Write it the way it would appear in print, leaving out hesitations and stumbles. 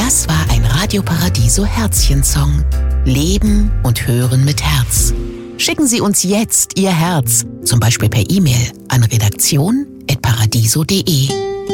Das war ein Radio Paradiso Herzchen-Song. Leben und Hören mit Herz. Schicken Sie uns jetzt Ihr Herz, zum Beispiel per E-Mail an redaktion@paradiso.de.